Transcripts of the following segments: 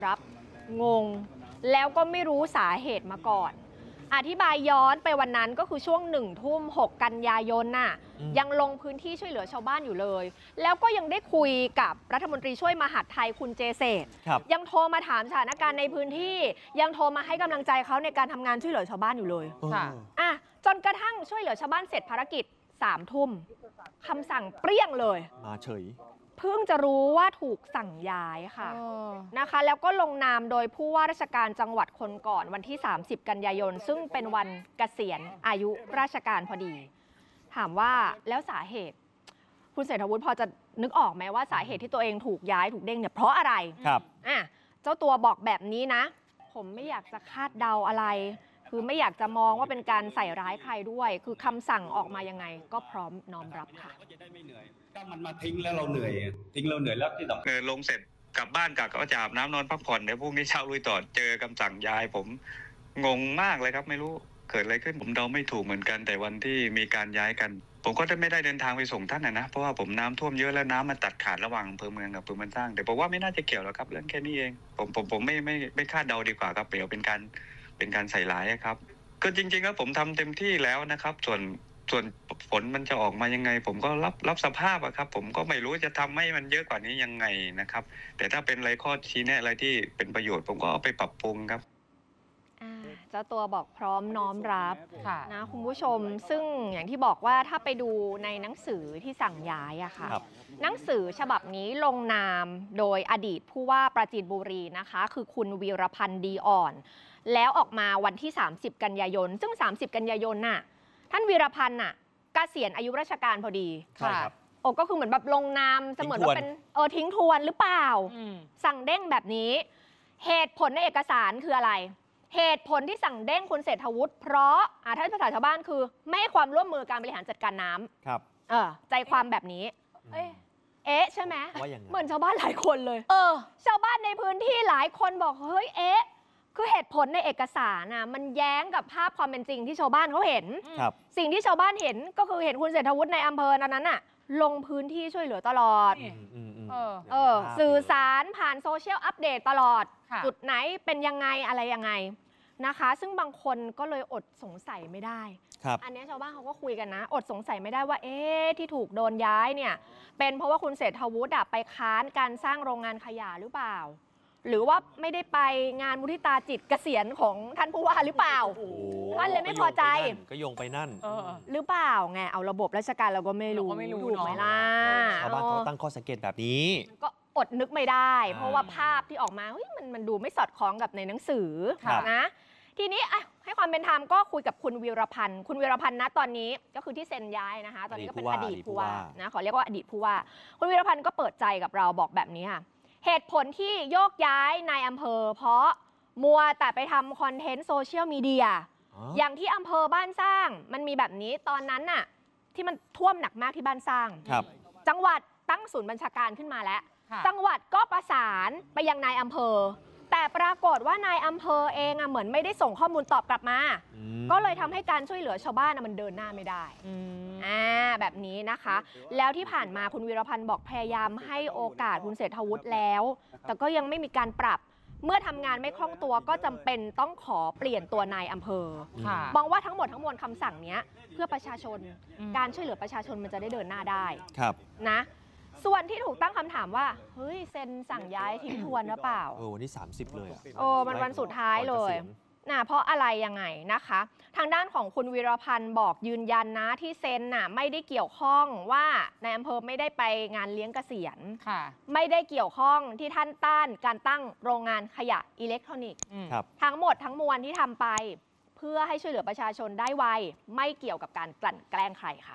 รับงงแล้วก็ไม่รู้สาเหตุมาก่อนอธิบายย้อนไปวันนั้นก็คือช่วง19:06 กันยายนน่ะยังลงพื้นที่ช่วยเหลือชาวบ้านอยู่เลยแล้วก็ยังได้คุยกับรัฐมนตรีช่วยมหาดไทยคุณเจเศษยังโทรมาถามสถานการณ์ในพื้นที่ยังโทรมาให้กำลังใจเขาในการทำงานช่วยเหลือชาวบ้านอยู่เลยจนกระทั่งช่วยเหลือชาวบ้านเสร็จภารกิจ3 ทุ่มคำสั่งเปรี้ยงเลยมาเฉยเพิ่งจะรู้ว่าถูกสั่งย้ายค่ะนะคะแล้วก็ลงนามโดยผู้ว่าราชการจังหวัดคนก่อนวันที่30 กันยายนซึ่งเป็นวันเกษียณอายุราชการพอดีถามว่าแล้วสาเหตุคุณเศรษฐวุฒิพอจะนึกออกไหมว่าสาเหตุที่ตัวเองถูกย้ายถูกเด้งเนี่ยเพราะอะไรครับเจ้าตัวบอกแบบนี้นะผมไม่อยากจะคาดเดาอะไรคือไม่อยากจะมองว่าเป็นการใส่ร้ายใครด้วยคือคำสั่งออกมายังไงก็พร้อมน้อมรับค่ะก็มันมาทิ้งแล้วเราเหนื่อยแล้วที่สำคัญลงเสร็จกลับบ้านก็จะอาบน้ำนอนพักผ่อนเดี๋ยวพรุ่งนี้เช้าลุยต่อเจอคำสั่งย้ายผมงงมากเลยครับไม่รู้เกิดอะไรขึ้นผมเดาไม่ถูกเหมือนกันแต่วันที่มีการย้ายกันผมก็ไม่ได้เดินทางไปส่งท่านนะเพราะว่าผมน้ำท่วมเยอะแล้วน้ำมันตัดขาดระหว่างอำเภอเมืองกับอำเภอมันสร้างแต่ผมว่าไม่น่าจะเกี่ยวหรอกครับเรื่องแค่นี้เองผมไม่คาดเดาดีกว่าครับเดี๋ยวเป็นการใส่ร้ายครับก็จริงๆแล้วผมทำเต็มที่แล้วนะครับส่วนผลมันจะออกมายังไงผมก็รับสภาพครับผมก็ไม่รู้จะทำให้มันเยอะกว่านี้ยังไงนะครับแต่ถ้าเป็นอะไรข้อชี้แนะอะไรที่เป็นประโยชน์ผมก็เอาไปปรับปรุงครับเจ้าตัวบอกพร้อมน้อมรับนะคุณผู้ชมซึ่งอย่างที่บอกว่าถ้าไปดูในหนังสือที่สั่งย้ายอะค่ะหนังสือฉบับนี้ลงนามโดยอดีตผู้ว่าปราจีนบุรีนะคะคือคุณวีรพันธ์ดีอ่อนแล้วออกมาวันที่30 กันยายนซึ่ง30 กันยายนน่ะท่านวีรพันธ์น่ะเกษียณอายุราชการพอดีค่ะก็คือเหมือนแบบลงนามเสมือนว่าเป็นทิ้งทวนหรือเปล่าสั่งเด้งแบบนี้เหตุผลในเอกสารคืออะไรเหตุผลที่สั่งเด้งคุณเศรษฐวุฒิเพราะถ้าภาษาชาวบ้านคือไม่ให้ความร่วมมือการบริหารจัดการน้ำครับใจความแบบนี้ใช่ไหมเหมือนชาวบ้านหลายคนเลยชาวบ้านในพื้นที่หลายคนบอกเฮ้ยคือเหตุผลในเอกสารน่ะมันแย้งกับภาพความเป็นจริงที่ชาวบ้านเขาเห็นสิ่งที่ชาวบ้านเห็นก็คือเห็นคุณเศรษฐวุฒิในอำเภอนั้นน่ะลงพื้นที่ช่วยเหลือตลอดสื่อสารผ่านโซเชียลอัปเดตตลอดจุดไหนเป็นยังไงอะไรยังไงนะคะซึ่งบางคนก็เลยอดสงสัยไม่ได้อันนี้ชาวบ้านเขาก็คุยกันนะอดสงสัยไม่ได้ว่าที่ถูกโดนย้ายเนี่ยเป็นเพราะว่าคุณเศรษฐวุฒิไปค้านการสร้างโรงงานขยะหรือเปล่าหรือว่าไม่ได้ไปงานมุทิตาจิตเกษียณของท่านผู้ว่าหรือเปล่าท่านเลยไม่พอใจก็โยงไปนั่นหรือเปล่าไงเอาระบบราชการเราก็ไม่รู้ถูกไหมล่ะชาวบ้านเขาตั้งข้อสังเกตแบบนี้ก็อดนึกไม่ได้เพราะว่าภาพที่ออกมามันดูไม่สอดคล้องกับในหนังสือนะทีนี้ให้ความเป็นธรรมก็คุยกับคุณวีรพันธ์นะตอนนี้ก็คือที่เซ็นย้ายนะคะตอนนี้ก็เป็นอดีตผู้ว่านะขอเรียกว่าอดีตผู้ว่าคุณวีรพันธ์ก็เปิดใจกับเราบอกแบบนี้ค่ะเหตุผลที่โยกย้ายนายอำเภอเพราะมัวแต่ไปทำคอนเทนต์โซเชียลมีเดียอย่างที่อำเภอบ้านสร้างมันมีแบบนี้ตอนนั้นน่ะที่มันท่วมหนักมากที่บ้านสร้างจังหวัดตั้งศูนย์บัญชาการขึ้นมาแล้วจังหวัดก็ประสานไปยังนายอำเภอแต่ปรากฏว่านายอำเภอเองเหมือนไม่ได้ส่งข้อมูลตอบกลับมาก็เลยทำให้การช่วยเหลือชาวบ้านมันเดินหน้าไม่ได้แบบนี้นะคะแล้วที่ผ่านมาคุณวีรพันธ์บอกพยายามให้โอกาสคุณเศรษฐวุฒิแล้วแต่ก็ยังไม่มีการปรับเมื่อทำงานไม่คล่องตัวก็จำเป็นต้องขอเปลี่ยนตัวนายอำเภอมองว่าทั้งหมดทั้งมวลคำสั่งนี้เพื่อประชาชนการช่วยเหลือประชาชนมันจะได้เดินหน้าได้นะส่วนที่ถูกตั้งคำถามว่าเฮ้ยเซ็นสั่งย้ายทิ้งทวนหรือเปล่าวันที่30เลยมันวันสุดท้ายเลยเพราะอะไรยังไงนะคะทางด้านของคุณวีรพันธ์บอกยืนยันนะที่เซ็นไม่ได้เกี่ยวข้องว่าในอำเภอไม่ได้ไปงานเลี้ยงเกษียณไม่ได้เกี่ยวข้องที่ท่านต้านการตั้งโรงงานขยะอิเล็กทรอนิกส์ทั้งหมดทั้งมวลที่ทำไปเพื่อให้ช่วยเหลือประชาชนได้ไวไม่เกี่ยวกับการกลั่นแกล้งใครค่ะ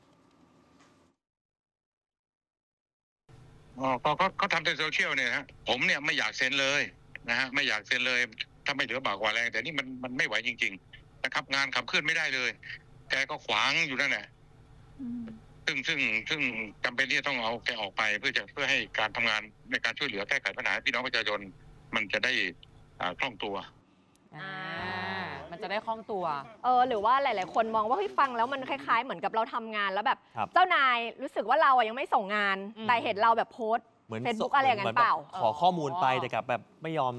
ก็ทำในโซเชียลเนี่ยฮะผมเนี่ยไม่อยากเซ็นเลยนะฮะไม่อยากเซ็นเลยถ้าไม่เหลือบากกว่าแรงแต่นี่มันไม่ไหวจริงๆนะครับงานขับเคลื่อนไม่ได้เลยแกก็ขวางอยู่นั่นแหละซึ่งจำเป็นที่จะต้องเอาแกออกไปเพื่อให้การทำงานในการช่วยเหลือแก้ไขปัญหาพี่น้องประชาชนมันจะได้คล่องตัวมันจะได้คล่องตัวหรือว่าหลายๆคนมองว่าฟังแล้วมันคล้ายๆเหมือนกับเราทำงานแล้วแบบเจ้านายรู้สึกว่าเรายังไม่ส่งงานแต่เห็นเราแบบโพสต์เฟซบุ๊กอะไรอย่างนั้นเปล่าขอข้อมูลไปแต่กับแบบไม่ยอม